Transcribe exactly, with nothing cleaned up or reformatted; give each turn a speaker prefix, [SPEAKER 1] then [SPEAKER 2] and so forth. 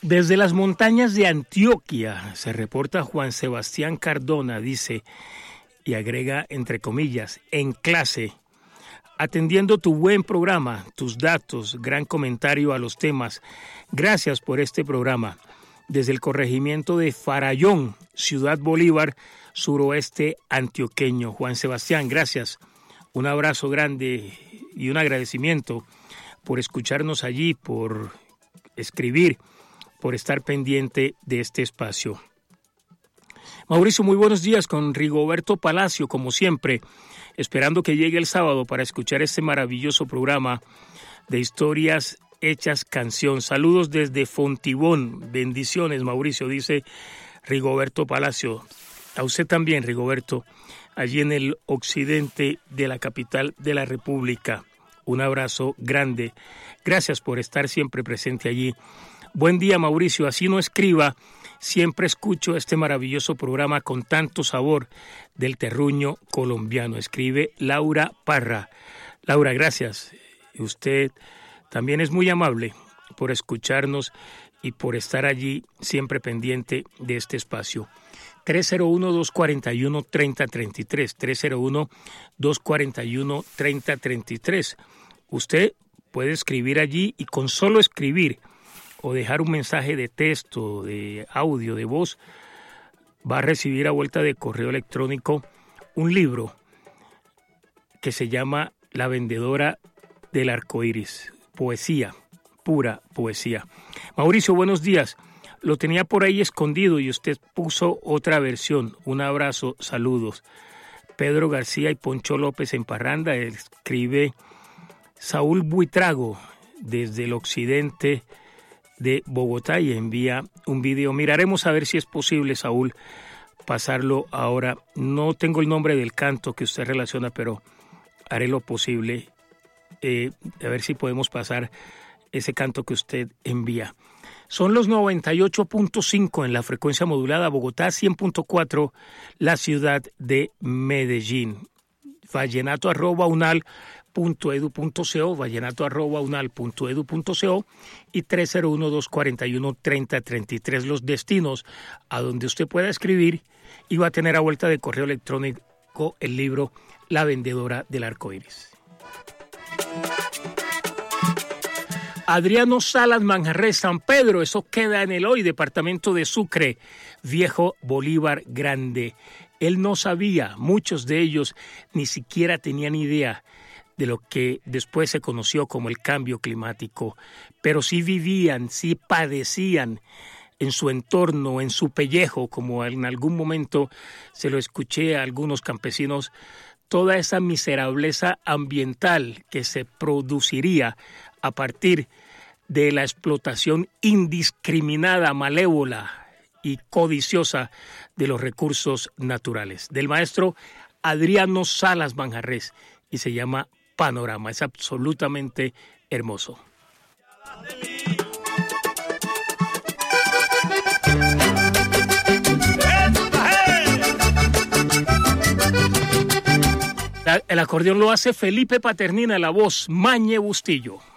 [SPEAKER 1] Desde las montañas de Antioquia se reporta Juan Sebastián Cardona, dice, y agrega entre comillas, en clase, atendiendo tu buen programa, tus datos, gran comentario a los temas. Gracias por este programa. Desde el corregimiento de Farallón, Ciudad Bolívar, suroeste antioqueño. Juan Sebastián, gracias. Un abrazo grande y un agradecimiento por escucharnos allí, por escribir, por estar pendiente de este espacio. Mauricio, muy buenos días con Rigoberto Palacio, como siempre, esperando que llegue el sábado para escuchar este maravilloso programa de historias hechas canción. Saludos desde Fontibón. Bendiciones, Mauricio, dice Rigoberto Palacio. A usted también, Rigoberto, allí en el occidente de la capital de la República. Un abrazo grande. Gracias por estar siempre presente allí. Buen día, Mauricio. Así no escriba. Siempre escucho este maravilloso programa con tanto sabor del terruño colombiano. Escribe Laura Parra. Laura, gracias. Usted también es muy amable por escucharnos y por estar allí siempre pendiente de este espacio. tres cero uno, dos cuatro uno, tres cero tres tres, tres cero uno, dos cuatro uno, tres cero tres tres. Usted puede escribir allí y con solo escribir o dejar un mensaje de texto, de audio, de voz, va a recibir a vuelta de correo electrónico un libro que se llama La vendedora del arcoíris. Poesía, pura poesía. Mauricio, buenos días. Lo tenía por ahí escondido y usted puso otra versión. Un abrazo, saludos. Pedro García y Poncho López en Parranda. Escribe Saúl Buitrago desde el occidente de Bogotá y envía un video. Miraremos a ver si es posible, Saúl, pasarlo ahora. No tengo el nombre del canto que usted relaciona, pero haré lo posible. Eh, a ver si podemos pasar ese canto que usted envía. Son los noventa y ocho punto cinco en la frecuencia modulada, Bogotá cien punto cuatro, la ciudad de Medellín. Vallenato arroba unal punto edu punto co, vallenato arroba unal punto edu punto co y tres cero uno, dos cuatro uno, tres cero tres tres, los destinos a donde usted pueda escribir y va a tener a vuelta de correo electrónico el libro La vendedora del arcoíris. Adriano Salas Manjarres, San Pedro, eso queda en el hoy, departamento de Sucre, viejo Bolívar Grande. Él no sabía, muchos de ellos ni siquiera tenían idea de lo que después se conoció como el cambio climático, pero sí vivían, sí padecían en su entorno, en su pellejo, como en algún momento se lo escuché a algunos campesinos, toda esa miserableza ambiental que se produciría a partir de la explotación indiscriminada, malévola y codiciosa de los recursos naturales. Del maestro Adriano Salas Manjarres, y se llama Panorama. Es absolutamente hermoso. El acordeón lo hace Felipe Paternina, la voz Mañe Bustillo.